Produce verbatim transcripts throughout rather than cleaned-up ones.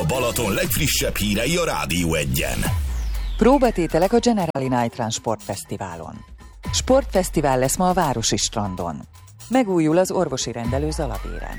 A Balaton legfrissebb hírei a Rádió Egyen. Próbatételek a Generali Night Run Sportfesztiválon. Sportfesztivál lesz ma a Városi strandon. Megújul az orvosi rendelő Zalabéren.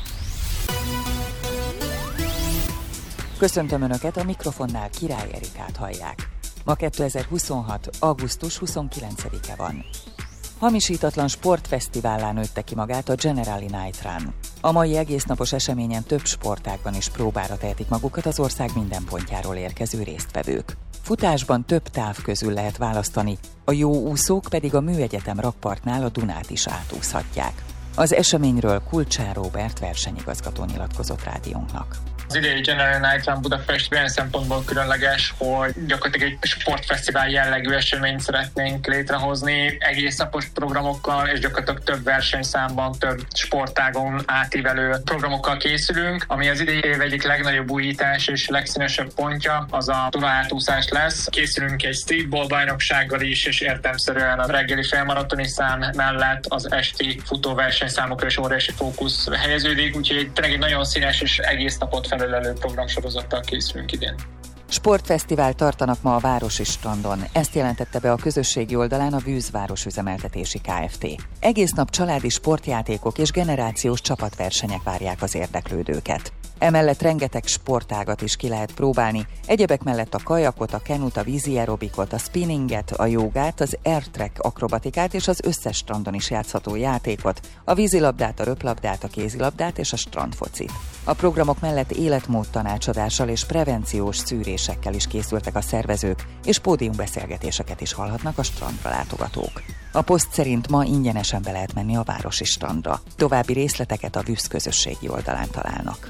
Köszöntöm Önöket, a mikrofonnál Király Erikát hallják. Ma kétezer-huszonhat. augusztus huszonkilencedike van. Hamisítatlan sportfesztivállá nőtte ki magát a Generali Night Run. A mai egésznapos eseményen több sportágban is próbára tehetik magukat az ország minden pontjáról érkező résztvevők. Futásban több táv közül lehet választani, a jó úszók pedig a Műegyetem rakpartnál a Dunát is átúszhatják. Az eseményről Kulcsár Róbert versenyigazgató nyilatkozott rádiónknak. Az idei Generali Night Run Budapest olyan szempontból különleges, hogy gyakorlatilag egy sportfesztivál jellegű eseményt szeretnénk létrehozni, egész napos programokkal, és gyakorlatilag több versenyszámban, több sportágon átívelő programokkal készülünk. Ami az idei év egyik legnagyobb újítás és legszínesebb pontja, az a Duna átúszás lesz. Készülünk egy streetball bajnoksággal is, és értelemszerűen a reggeli félmaratoni szám mellett az esti futóversenyszámokra is óriási fókusz helyeződik, úgyhogy tényleg egy nagyon színes és egész napot felölelő programsorozattal készülünk idén. Sportfesztivál tartanak ma a Városi strandon. Ezt jelentette be a közösségi oldalán a Vűz Városüzemeltetési Kft. Egész nap családi sportjátékok és generációs csapatversenyek várják az érdeklődőket. Emellett rengeteg sportágat is ki lehet próbálni, egyebek mellett a kajakot, a kenut, a vízi aerobikot, a spinninget, a jogát, az airtrack akrobatikát és az összes strandon is játszható játékot, a vízilabdát, a röplabdát, a kézilabdát és a strandfocit. A programok mellett életmód tanácsadással és prevenciós szűrésekkel is készültek a szervezők, és pódiumbeszélgetéseket is hallhatnak a strandra látogatók. A poszt szerint ma ingyenesen be lehet menni a Városi strandra. További részleteket a Vűz közösségi oldalán találnak.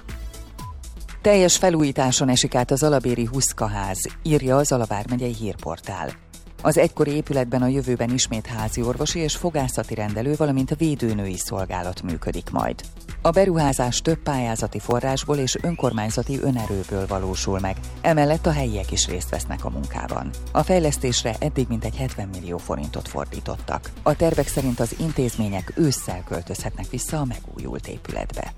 Teljes felújításon esik át a zalabéri Huszkaház, írja a Zala vármegyei hírportál. Az egykori épületben a jövőben ismét házi orvosi és fogászati rendelő, valamint védőnői szolgálat működik majd. A beruházás több pályázati forrásból és önkormányzati önerőből valósul meg, emellett a helyiek is részt vesznek a munkában. A fejlesztésre eddig mintegy hetven millió forintot fordítottak. A tervek szerint az intézmények ősszel költözhetnek vissza a megújult épületbe.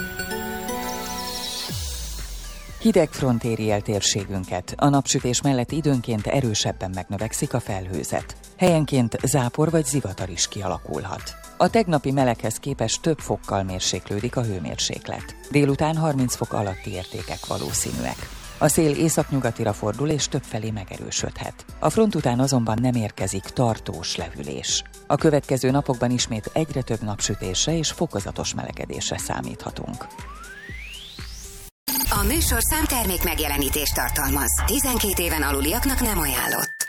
Hideg front éri el térségünket, a napsütés mellett időnként erősebben megnövekszik a felhőzet. Helyenként zápor vagy zivatar is kialakulhat. A tegnapi meleghez képest több fokkal mérséklődik a hőmérséklet. Délután harminc fok alatti értékek valószínűek. A szél északnyugatira fordul és többfelé megerősödhet. A front után azonban nem érkezik tartós lehűlés. A következő napokban ismét egyre több napsütésre és fokozatos melegedésre számíthatunk. A műsorszám termék megjelenítést tartalmaz. tizenkét éven aluliaknak nem ajánlott.